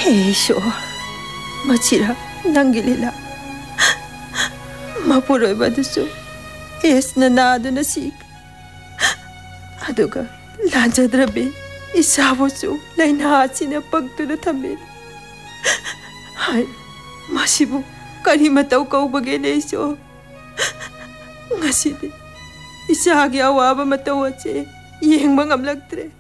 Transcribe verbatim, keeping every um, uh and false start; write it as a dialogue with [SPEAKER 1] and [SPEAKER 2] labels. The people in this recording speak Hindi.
[SPEAKER 1] ईश्वर मचिरा नंगी लीला मपुरोइबदुसु एसना नादुना सिक अदुगा लांजद्रबे इसाबुसु लाइनासिना पगतुना थमे हाय मसिबु करी मतौ कौबगेने ईश्वर ngasidi isaagi awaba matau ache yengba ngamlaktre